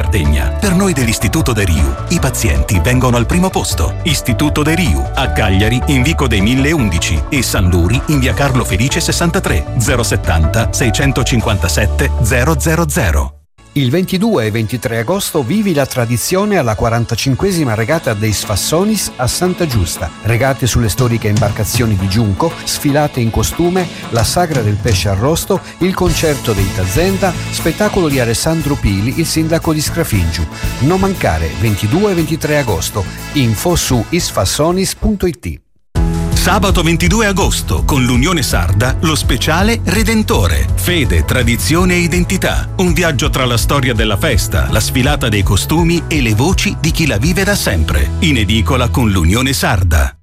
Sardegna. Per noi dell'Istituto De Riu, i pazienti vengono al primo posto. Istituto De Riu, a Cagliari in Vico dei 1011 e San Luri in via Carlo Felice 63 070 657 000. Il 22 e 23 agosto vivi la tradizione alla 45esima regata dei Sfassonis a Santa Giusta. Regate sulle storiche imbarcazioni di Giunco, sfilate in costume, la sagra del pesce arrosto, il concerto dei Tazenda, spettacolo di Alessandro Pili, il sindaco di Scrafingiu. Non mancare, 22 e 23 agosto. Info su isfassonis.it. Sabato 22 agosto, con l'Unione Sarda, lo speciale Redentore. Fede, tradizione e identità. Un viaggio tra la storia della festa, la sfilata dei costumi e le voci di chi la vive da sempre. In edicola con l'Unione Sarda.